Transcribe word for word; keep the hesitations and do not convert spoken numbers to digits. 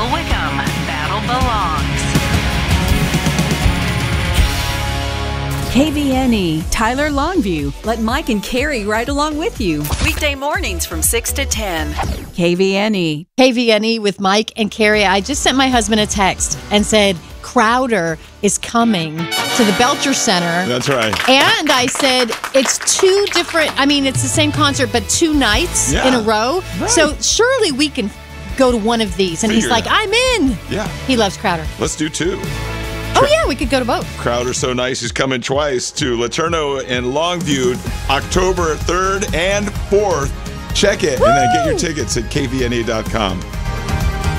Bill Wickham. Battle belongs. K V N E, Tyler Longview. Let Mike and Carrie ride along with you. Weekday mornings from six to ten. K V N E. K V N E with Mike and Carrie. I just sent my husband a text and said, Crowder is coming to the Belcher Center. That's right. And I said, it's two different, I mean, it's the same concert, but two nights Yeah. in a row. Right. So surely we can go to one of these. And Figure he's like, it out. I'm in. Yeah. He loves Crowder. Let's do two. Oh, yeah, we could go to both. Crowder's so nice, he's coming twice to Laterno and Longview, October third and fourth. Check it, Woo! And then get your tickets at K V N A dot com.